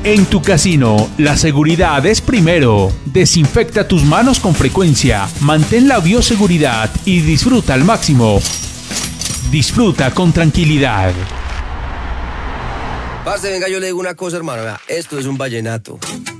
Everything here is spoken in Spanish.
En tu casino, la seguridad es primero. Desinfecta tus manos con frecuencia, mantén la bioseguridad y disfruta al máximo. Disfruta con tranquilidad. Parce, venga, yo le digo una cosa, hermano. Vea, esto es un vallenato.